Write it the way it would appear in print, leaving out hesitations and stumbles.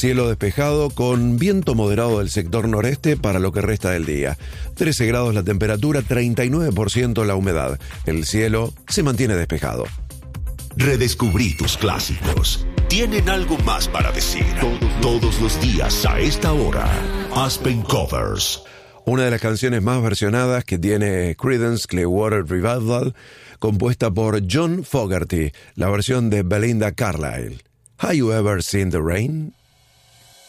Cielo despejado con viento moderado del sector noreste para lo que resta del día. 13 grados la temperatura, 39% la humedad. El cielo se mantiene despejado. Redescubrí tus clásicos. Tienen algo más para decir. Todos los días a esta hora. Aspen Covers. Una de las canciones más versionadas que tiene Creedence Clearwater Revival, compuesta por John Fogerty, la versión de Belinda Carlisle. Have you ever seen the rain?